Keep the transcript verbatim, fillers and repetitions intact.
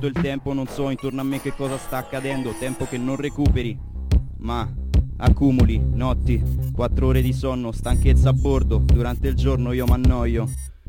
tutto il tempo, non so intorno a me che cosa sta accadendo, tempo che non recuperi, ma accumuli, notti, quattro ore di sonno, stanchezza a bordo, durante il giorno io m'annoio.